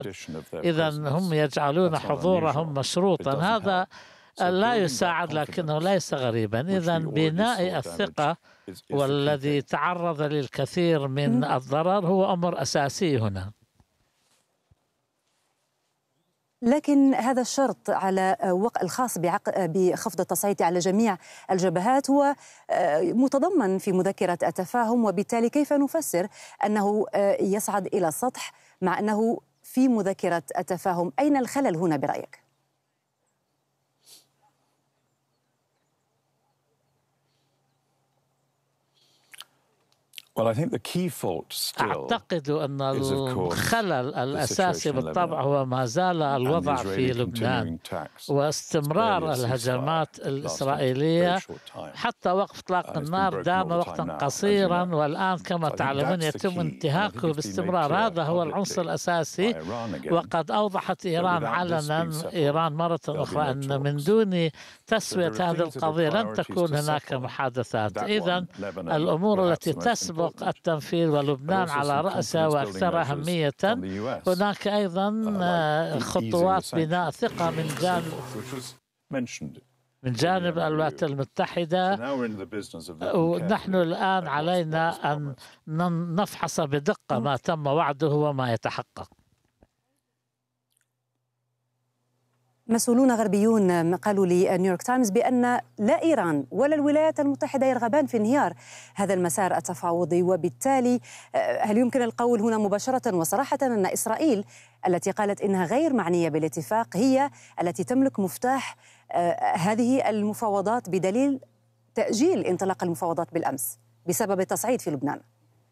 إذا هم يجعلون حضورهم مشروطا، هذا لا يساعد لكنه ليس غريبا. إذا بناء الثقة والذي تعرض للكثير من الضرر هو أمر أساسي هنا. لكن هذا الشرط على الخاص بخفض التصعيد على جميع الجبهات هو متضمن في مذكرة التفاهم، وبالتالي كيف نفسر أنه يصعد إلى السطح مع أنه في مذكرة التفاهم؟ أين الخلل هنا برأيك؟ أعتقد أن الخلل الأساسي بالطبع هو ما زال الوضع في لبنان واستمرار الهجمات الإسرائيلية حتى وقف إطلاق النار دام وقتا قصيرا، والآن كما تعلمون يتم انتهاكه باستمرار. هذا هو العنصر الأساسي، وقد أوضحت إيران علنا مرة أخرى أن من دون تسوية هذه القضية لن تكون هناك محادثات. إذن الأمور التي تسبق التنفيذ ولبنان على رأسها وأكثر أهمية، هناك أيضا خطوات بناء ثقة من جانب الولايات المتحدة. ونحن الآن علينا أن نفحص بدقة ما تم وعده وما يتحقق. مسؤولون غربيون قالوا لنيويورك تايمز بأن لا إيران ولا الولايات المتحدة يرغبان في انهيار هذا المسار التفاوضي، وبالتالي هل يمكن القول هنا مباشرة وصراحة أن إسرائيل التي قالت إنها غير معنية بالاتفاق هي التي تملك مفتاح هذه المفاوضات بدليل تأجيل انطلاق المفاوضات بالأمس بسبب التصعيد في لبنان؟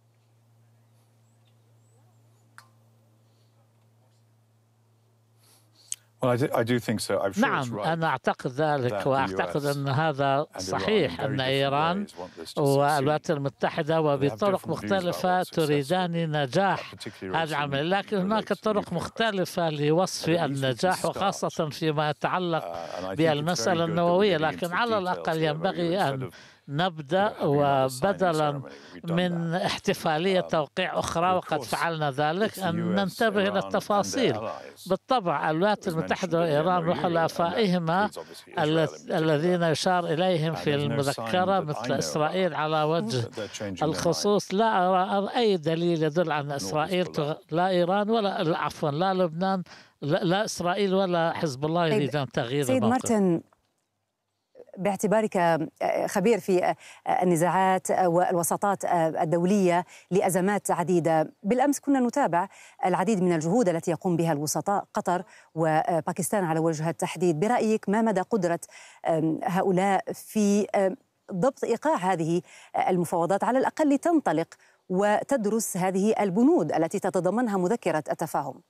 نعم، أنا أعتقد ذلك، وأعتقد أن هذا صحيح، أن إيران والولايات المتحدة وبطرق مختلفة تريدان نجاح هذا العمل، لكن هناك طرق مختلفة لوصف النجاح وخاصة فيما يتعلق بالمسألة النووية. لكن على الأقل ينبغي أن نبدأ، وبدلا من احتفالية توقيع أخرى وقد فعلنا ذلك أن ننتبه إلى التفاصيل. بالطبع الولايات المتحدة وإيران وحلفائهما الذين يشار إليهم في المذكرة مثل إسرائيل على وجه الخصوص، لا أرى أي دليل يدل على إسرائيل لا إيران ولا عفوا لا لبنان لا إسرائيل ولا حزب الله يريدون تغيير سيد مارتن، باعتبارك خبير في النزاعات والوساطات الدولية لأزمات عديدة، بالأمس كنا نتابع العديد من الجهود التي يقوم بها الوسطاء قطر وباكستان على وجه التحديد. برأيك ما مدى قدرة هؤلاء في ضبط إيقاع هذه المفاوضات على الأقل لتنطلق وتدرس هذه البنود التي تتضمنها مذكرة التفاهم؟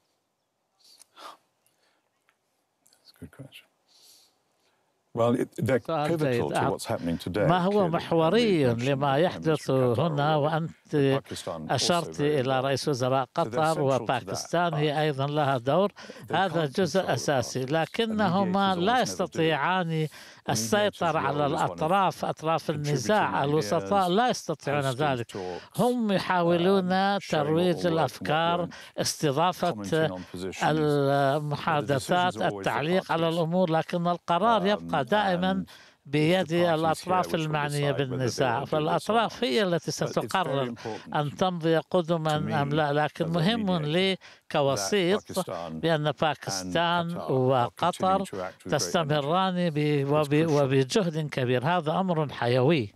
ما هو محوري لما يحدث هنا، وأنت أشرت إلى رئيس وزراء قطر وباكستان هي أيضا لها دور، هذا جزء أساسي، لكنهما لا يستطيعان السيطرة على أطراف النزاع. الوسطاء لا يستطيعون ذلك، هم يحاولون ترويج الأفكار، استضافة المحادثات، التعليق على الأمور، لكن القرار يبقى دائما بيد الأطراف المعنية بالنزاع. فالأطراف هي التي ستقرر أن تمضي قدما أم لا، لكن مهم لي كوسيط بأن باكستان وقطر تستمران وبجهد كبير. هذا أمر حيوي.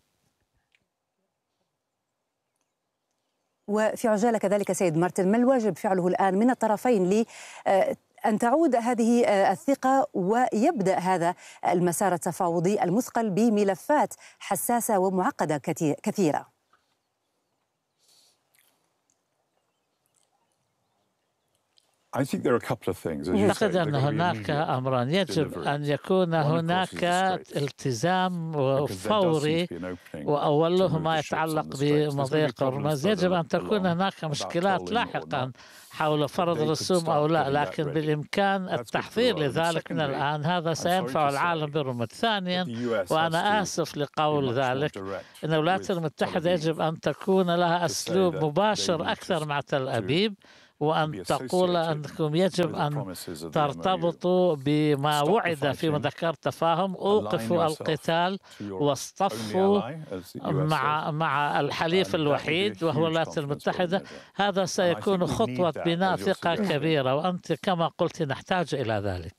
وفي عجالة كذلك سيد مارتن، ما الواجب فعله الآن من الطرفين أن تعود هذه الثقة ويبدأ هذا المسار التفاوضي المثقل بملفات حساسة ومعقدة كثيرة؟ أعتقد أن هناك أمران يجب أن يكون هناك التزام فوري، وأولهما يتعلق بمضيق هرمز. يجب أن تكون هناك مشكلات لاحقا حول فرض رسوم أو لا، لكن بالإمكان التحضير لذلك من الآن، هذا سينفع العالم برمد. ثانيا، وأنا آسف لقول ذلك، أن الولايات المتحدة يجب أن تكون لها أسلوب مباشر أكثر مع تل أبيب، وأن تقول أنكم يجب أن ترتبطوا بما وعد في مذكرة تفاهم: أوقفوا القتال واصطفوا مع الحليف الوحيد وهو الولايات المتحدة. هذا سيكون خطوة بناء ثقة كبيرة، وأنت كما قلت نحتاج إلى ذلك.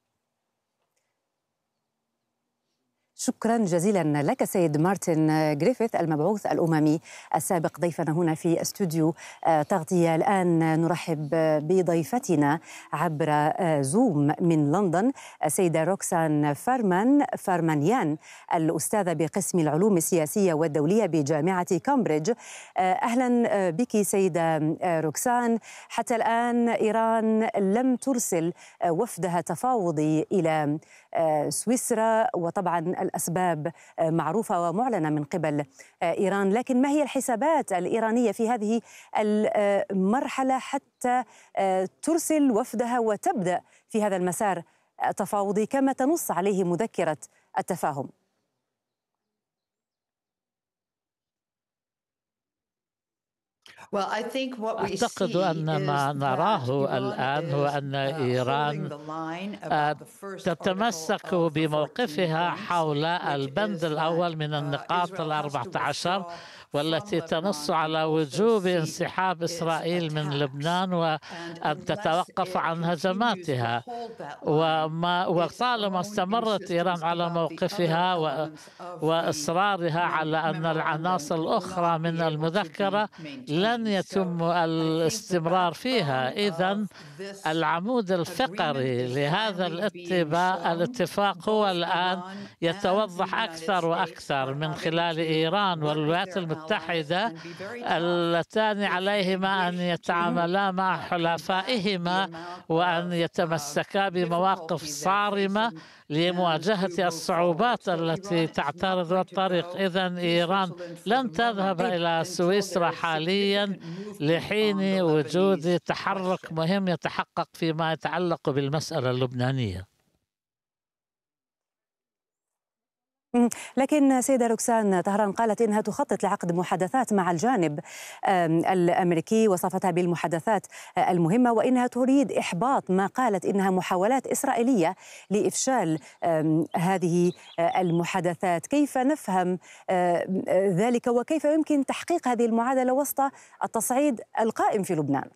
شكرا جزيلا لك سيد مارتن غريفيث المبعوث الأممي السابق ضيفنا هنا في استوديو تغطية. الآن نرحب بضيفتنا عبر زوم من لندن السيدة روكسان فارمانيان، الأستاذة بقسم العلوم السياسية والدولية بجامعة كامبريدج. أهلا بك سيدة روكسان. حتى الآن إيران لم ترسل وفدها تفاوضي إلى سويسرا، وطبعا الأسباب معروفة ومعلنة من قبل إيران، لكن ما هي الحسابات الإيرانية في هذه المرحلة حتى ترسل وفدها وتبدأ في هذا المسار التفاوضي كما تنص عليه مذكرة التفاهم؟ أعتقد أن ما نراه الآن هو أن إيران تتمسك بموقفها حول البند الأول من النقاط 14، والتي تنص على وجوب انسحاب إسرائيل من لبنان وأن تتوقف عن هجماتها. وطالما استمرت إيران على موقفها وإصرارها على أن العناصر الأخرى من المذكرة لن يتم الاستمرار فيها، إذن العمود الفقري لهذا الاتفاق هو الآن يتوضح أكثر وأكثر من خلال إيران والولايات المتحدة، اللتان عليهما أن يتعاملا مع حلفائهما وأن يتمسكا بمواقف صارمة لمواجهة الصعوبات التي تعترض الطريق. إذن إيران لن تذهب إلى سويسرا حاليا لحين وجود تحرك مهم يتحقق فيما يتعلق بالمسألة اللبنانية. لكن سيدة روكسان، طهران قالت إنها تخطط لعقد محادثات مع الجانب الأمريكي، وصفتها بالمحادثات المهمة، وإنها تريد إحباط ما قالت إنها محاولات إسرائيلية لإفشال هذه المحادثات. كيف نفهم ذلك، وكيف يمكن تحقيق هذه المعادلة وسط التصعيد القائم في لبنان؟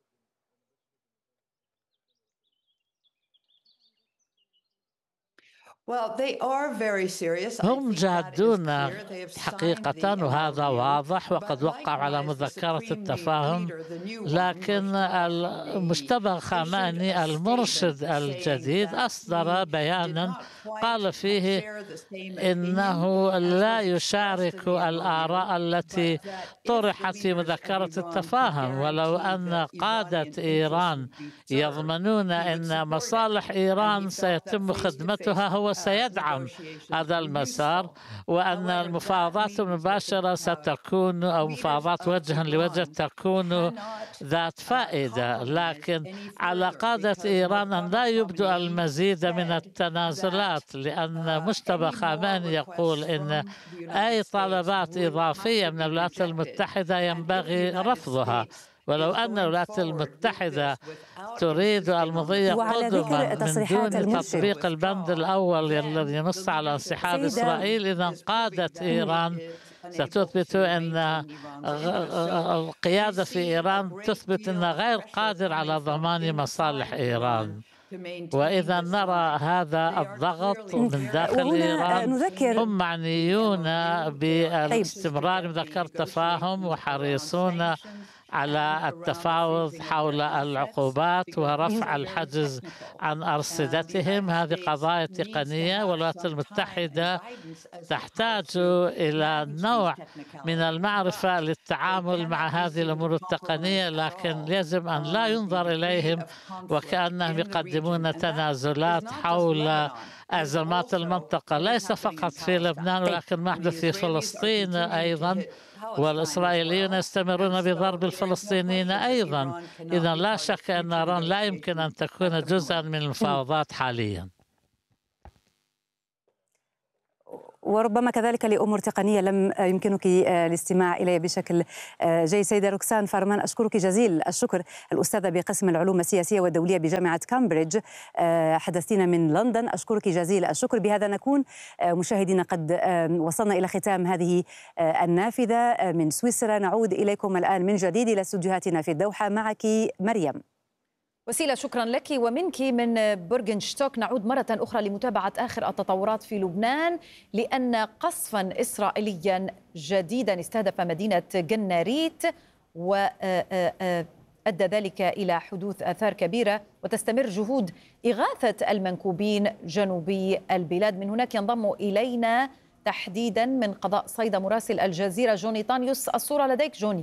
هم جادون حقيقة، وهذا واضح، وقد وقعوا على مذكرة التفاهم. لكن المجتبى خامنئي المرشد الجديد أصدر بيانا قال فيه إنه لا يشارك الآراء التي طرحت في مذكرة التفاهم، ولو أن قادة إيران يضمنون أن مصالح إيران سيتم خدمتها هو سيدعم هذا المسار، وأن المفاوضات المباشرة ستكون أو مفاوضات وجها لوجه تكون ذات فائدة. لكن على قادة إيران أن لا يبدو المزيد من التنازلات، لأن مجتبى خامنئي يقول إن أي طلبات إضافية من الولايات المتحدة ينبغي رفضها، ولو أن الولايات المتحدة تريد المضي قدما من دون تطبيق البند الأول الذي ينص على انسحاب إسرائيل، إذن قادة إيران ستثبت أن القيادة في إيران تثبت أنها غير قادر على ضمان مصالح إيران. وإذا نرى هذا الضغط من داخل إيران، هم معنيون بالاستمرار مذكرة التفاهم وحريصون على التفاوض حول العقوبات ورفع الحجز عن أرصدتهم. هذه قضايا تقنية، والولايات المتحدة تحتاج إلى نوع من المعرفة للتعامل مع هذه الأمور التقنية، لكن يجب أن لا ينظر إليهم وكأنهم يقدمون تنازلات حول أزمات المنطقة، ليس فقط في لبنان ولكن ما يحدث في فلسطين أيضا، والإسرائيليون يستمرون بضرب الفلسطينيين أيضا. إذا لا شك أن إيران لا يمكن أن تكون جزءا من المفاوضات حاليا. وربما كذلك لأمور تقنية لم يمكنك الاستماع إليه بشكل جيد. سيدة روكسان فارمان، أشكرك جزيل الشكر، الأستاذة بقسم العلوم السياسية والدولية بجامعة كامبريدج، حدثتنا من لندن. أشكرك جزيل الشكر. بهذا نكون مشاهدينا قد وصلنا إلى ختام هذه النافذة من سويسرا. نعود إليكم الآن من جديد إلى استوديوهاتنا في الدوحة. معك مريم. وسيلة، شكرا لك. ومنك من بورغنشتوك نعود مرة أخرى لمتابعة آخر التطورات في لبنان، لأن قصفا إسرائيليا جديدا استهدف مدينة جناريت وأدى ذلك إلى حدوث آثار كبيرة، وتستمر جهود إغاثة المنكوبين جنوبي البلاد. من هناك ينضم إلينا تحديدا من قضاء صيدا مراسل الجزيرة جوني طانيوس. الصورة لديك جوني.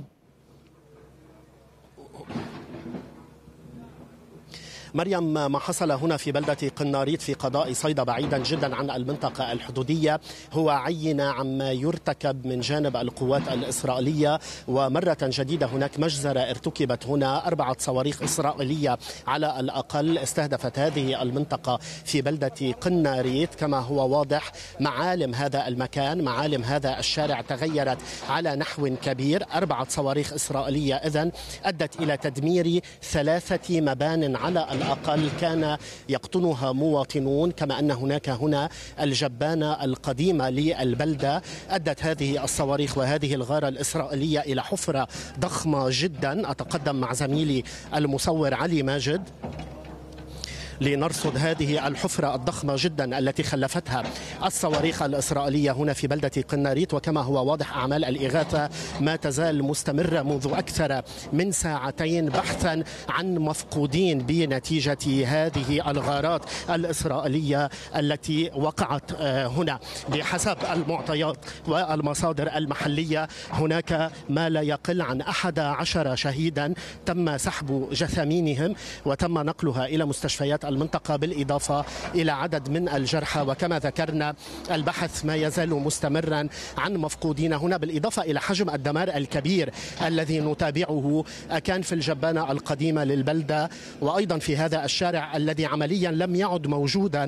مريم، ما حصل هنا في بلدة قناريت في قضاء صيدا بعيدا جدا عن المنطقة الحدودية هو عينة عما يرتكب من جانب القوات الإسرائيلية. ومرة جديدة هناك مجزرة ارتكبت هنا، 4 صواريخ إسرائيلية على الأقل استهدفت هذه المنطقة في بلدة قناريت. كما هو واضح معالم هذا المكان، معالم هذا الشارع تغيرت على نحو كبير. 4 صواريخ إسرائيلية إذن أدت إلى تدمير 3 مبان على الأقل كان يقطنها مواطنون، كما أن هناك هنا الجبانة القديمة للبلدة. أدت هذه الصواريخ وهذه الغارة الإسرائيلية إلى حفرة ضخمة جدا. أتقدم مع زميلي المصور علي ماجد لنرصد هذه الحفرة الضخمة جدا التي خلفتها الصواريخ الإسرائيلية هنا في بلدة قناريت. وكما هو واضح أعمال الإغاثة ما تزال مستمرة منذ أكثر من ساعتين بحثا عن مفقودين بنتيجة هذه الغارات الإسرائيلية التي وقعت هنا. بحسب المعطيات والمصادر المحلية هناك ما لا يقل عن 11 شهيدا تم سحب جثامينهم وتم نقلها إلى مستشفيات المنطقة، بالإضافة إلى عدد من الجرحى. وكما ذكرنا البحث ما يزال مستمرا عن مفقودين هنا، بالإضافة إلى حجم الدمار الكبير الذي نتابعه كان في الجبانة القديمة للبلدة، وأيضا في هذا الشارع الذي عمليا لم يعد موجودا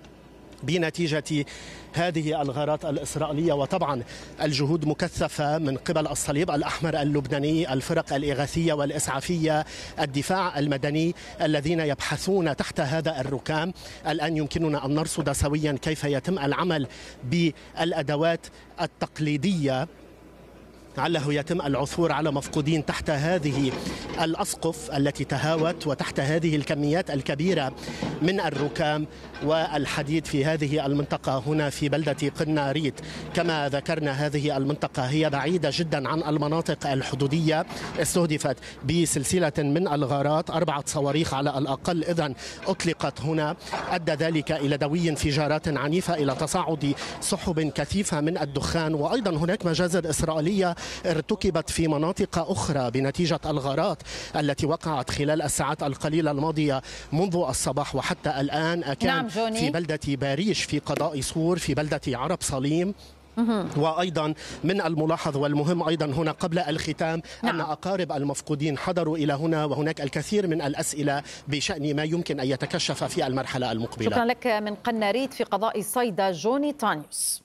بنتيجة هذه الغارات الإسرائيلية. وطبعا الجهود مكثفة من قبل الصليب الأحمر اللبناني، الفرق الإغاثية والإسعافية، الدفاع المدني الذين يبحثون تحت هذا الركام. الآن يمكننا أن نرصد سويا كيف يتم العمل بالأدوات التقليدية، لعله يتم العثور على مفقودين تحت هذه الأسقف التي تهاوت وتحت هذه الكميات الكبيرة من الركام والحديد في هذه المنطقة هنا في بلدة قناريت. كما ذكرنا هذه المنطقة هي بعيدة جدا عن المناطق الحدودية، استهدفت بسلسلة من الغارات، 4 صواريخ على الأقل إذن أطلقت هنا. أدى ذلك إلى دوي انفجارات عنيفة، إلى تصاعد سحب كثيفة من الدخان. وأيضا هناك مجازر إسرائيلية ارتكبت في مناطق أخرى بنتيجة الغارات التي وقعت خلال الساعات القليلة الماضية منذ الصباح وحتى الآن. كان في بلدة باريش في قضاء صور، في بلدة عرب صليم. وأيضا من الملاحظ والمهم أيضا هنا قبل الختام أن أقارب المفقودين حضروا إلى هنا، وهناك الكثير من الأسئلة بشأن ما يمكن أن يتكشف في المرحلة المقبلة. شكرا لك من قناريت في قضاء صيدا جوني طانيوس.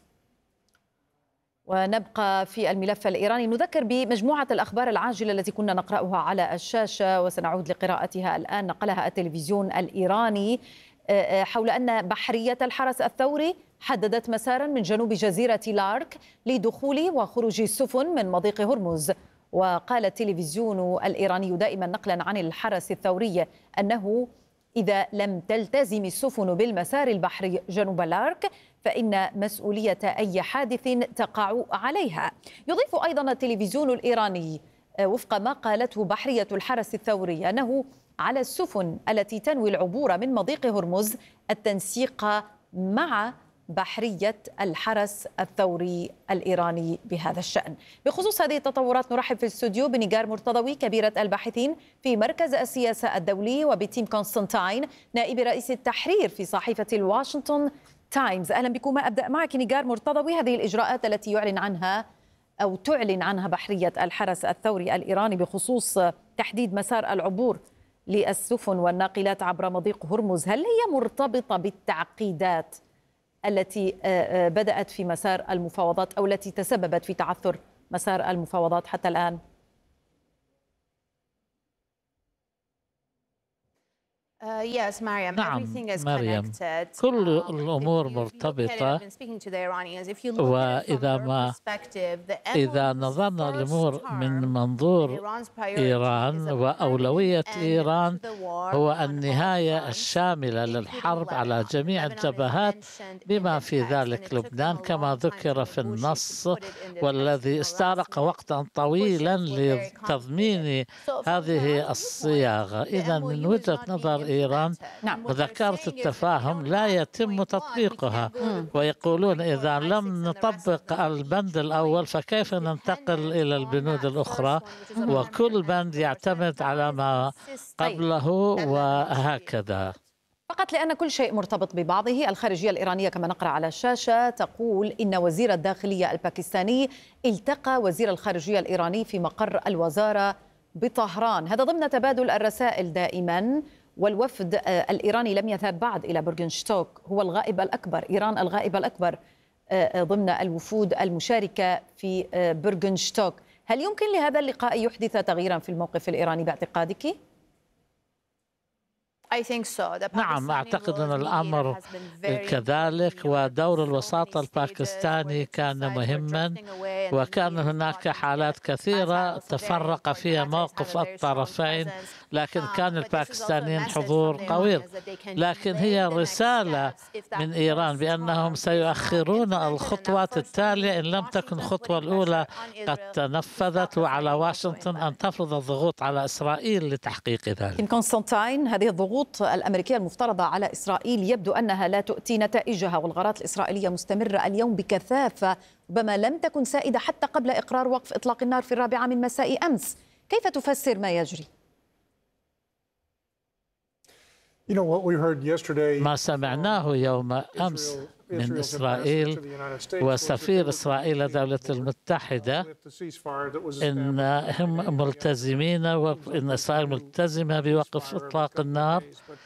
ونبقى في الملف الإيراني، نذكر بمجموعة الأخبار العاجلة التي كنا نقرأها على الشاشة وسنعود لقراءتها الآن. نقلها التلفزيون الإيراني حول أن بحرية الحرس الثوري حددت مسارا من جنوب جزيرة لارك لدخول وخروج السفن من مضيق هرمز. وقال التلفزيون الإيراني دائما نقلا عن الحرس الثوري أنه إذا لم تلتزم السفن بالمسار البحري جنوب لارك فإن مسؤولية أي حادث تقع عليها. يضيف أيضا التلفزيون الإيراني وفق ما قالته بحرية الحرس الثوري أنه على السفن التي تنوي العبور من مضيق هرمز التنسيق مع بحرية الحرس الثوري الإيراني بهذا الشأن. بخصوص هذه التطورات نرحب في الاستوديو بنيغار مرتضوي كبيرة الباحثين في مركز السياسة الدولي، وبتيم كونستانتاين نائب رئيس التحرير في صحيفة الواشنطن تايمز. أهلا بكم. أبدأ معك نيغار مرتضوي، هذه الإجراءات التي تعلن عنها بحرية الحرس الثوري الإيراني بخصوص تحديد مسار العبور للسفن والناقلات عبر مضيق هرمز، هل هي مرتبطة بالتعقيدات التي بدأت في مسار المفاوضات أو التي تسببت في تعثر مسار المفاوضات حتى الآن؟ نعم مريم، كل الأمور مرتبطة، وإذا نظرنا الأمور من منظور إيران وأولوية إيران هو النهاية الشاملة للحرب على جميع الجبهات بما في ذلك لبنان كما ذكر في النص، والذي استغرق وقتا طويلا لتضمين هذه الصياغة. إذا من وجهة نظر إيران مذكرة التفاهم لا يتم تطبيقها، ويقولون إذا لم نطبق البند الأول فكيف ننتقل إلى البنود الأخرى، وكل بند يعتمد على ما قبله وهكذا. فقط لأن كل شيء مرتبط ببعضه. الخارجية الإيرانية كما نقرأ على الشاشة تقول إن وزير الداخلية الباكستاني التقى وزير الخارجية الإيراني في مقر الوزارة بطهران، هذا ضمن تبادل الرسائل دائما. والوفد الإيراني لم يذهب بعد إلى بورغنشتوك، هو الغائب الأكبر، إيران الغائب الأكبر ضمن الوفود المشاركة في بورغنشتوك. هل يمكن لهذا اللقاء يحدث تغييرا في الموقف الإيراني باعتقادك؟ نعم، أعتقد أن الأمر كذلك، ودور الوساطة الباكستاني كان مهما، وكان هناك حالات كثيرة تفرق فيها موقف الطرفين، لكن كان الباكستانيين حضور قوي. لكن هي رسالة من إيران بأنهم سيؤخرون الخطوات التالية إن لم تكن الخطوة الأولى قد تنفذت، وعلى واشنطن أن تفرض الضغوط على إسرائيل لتحقيق ذلك. كونستانتين، هذه الضغوط الأمريكية المفترضة على إسرائيل يبدو أنها لا تؤتي نتائجها، والغارات الإسرائيلية مستمرة اليوم بكثافة، ربما لم تكن سائدة حتى قبل إقرار وقف إطلاق النار في 4 من مساء أمس. كيف تفسر ما يجري؟ ما سمعناه يوم أمس من إسرائيل وسفير إسرائيل للدولة المتحدة إنهم ملتزمين، وإن إسرائيل ملتزمة بوقف إطلاق النار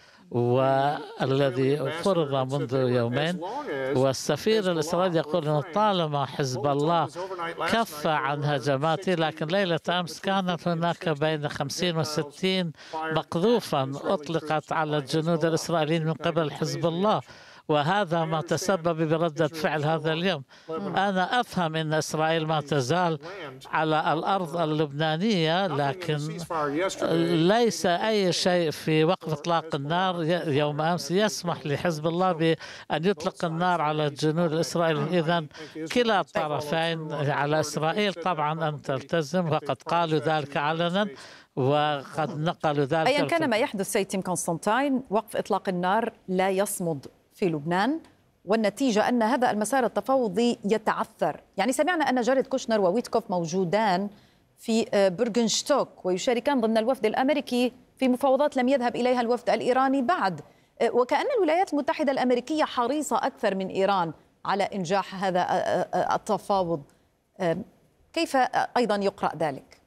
والذي فرض منذ يومين. والسفير الإسرائيلي يقول أن طالما حزب الله كف عن هجماته، لكن ليلة أمس كانت هناك بين 50 و60 مقذوفا أطلقت على الجنود الإسرائيليين من قبل حزب الله، وهذا ما تسبب بردة فعل هذا اليوم. أنا أفهم أن إسرائيل ما تزال على الأرض اللبنانية، لكن ليس أي شيء في وقف إطلاق النار يوم أمس يسمح لحزب الله بأن يطلق النار على الجنود الإسرائيليين. إذن كلا الطرفين على إسرائيل طبعا أن تلتزم، وقد قالوا ذلك علنا وقد نقلوا ذلك. أيا كان ما يحدث سيد تيم كونستانتين، وقف إطلاق النار لا يصمد في لبنان، والنتيجة أن هذا المسار التفاوضي يتعثر. يعني سمعنا أن جاريد كوشنر وويتكوف موجودان في بورغنشتوك ويشاركان ضمن الوفد الأمريكي في مفاوضات لم يذهب إليها الوفد الإيراني بعد، وكأن الولايات المتحدة الأمريكية حريصة أكثر من إيران على إنجاح هذا التفاوض. كيف أيضا يقرأ ذلك؟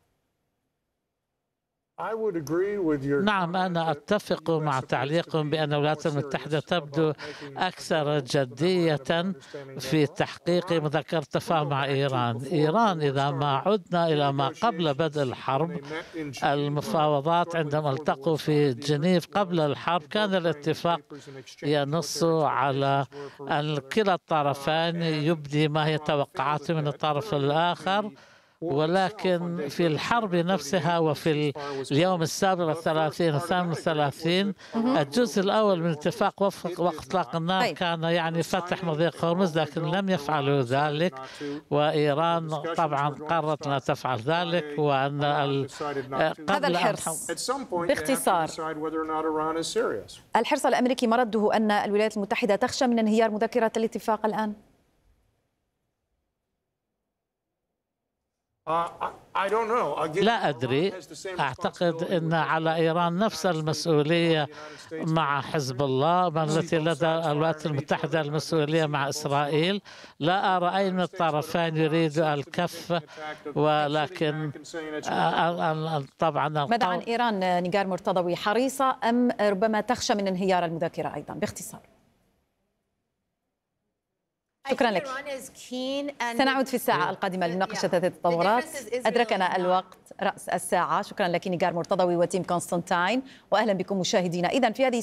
نعم، أنا أتفق مع تعليقهم بأن الولايات المتحدة تبدو أكثر جدية في تحقيق مذكرة تفاهم مع إيران. إيران إذا ما عدنا إلى ما قبل بدء الحرب، المفاوضات عندما التقوا في جنيف قبل الحرب كان الاتفاق ينص على أن كلا الطرفين يبدي ما هي توقعاته من الطرف الآخر، ولكن في الحرب نفسها وفي اليوم 37 38 الجزء الأول من اتفاق وقف إطلاق النار كان يعني فتح مضيق هرمز، لكن لم يفعلوا ذلك، وإيران طبعا قررت أن تفعل ذلك. وأن هذا الحرص باختصار، الحرص الأمريكي مرده أن الولايات المتحدة تخشى من انهيار مذكرة الاتفاق الآن؟ لا أدري، أعتقد أن على إيران نفس المسؤولية مع حزب الله التي لدى الولايات المتحدة المسؤولية مع إسرائيل. لا أرى أي من الطرفين يريد الكف، ولكن طبعا ماذا عن إيران نيغار مرتضوي، حريصة أم ربما تخشى من انهيار المذكرة أيضا باختصار؟ شكرا لك. سنعود في الساعة القادمة لمناقشة هذه التطورات. أدركنا الوقت رأس الساعة. شكرا لك نيجار مرتضوي وتيم كونستانتين، وأهلا بكم مشاهدينا. إذن في هذه